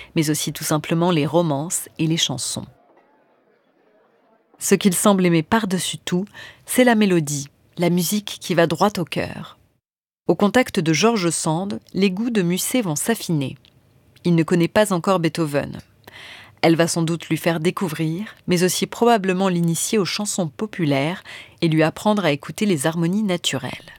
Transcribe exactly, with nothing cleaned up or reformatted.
mais aussi tout simplement les romances et les chansons. Ce qu'il semble aimer par-dessus tout, c'est la mélodie, la musique qui va droit au cœur. Au contact de George Sand, les goûts de Musset vont s'affiner. Il ne connaît pas encore Beethoven. Elle va sans doute lui faire découvrir, mais aussi probablement l'initier aux chansons populaires et lui apprendre à écouter les harmonies naturelles.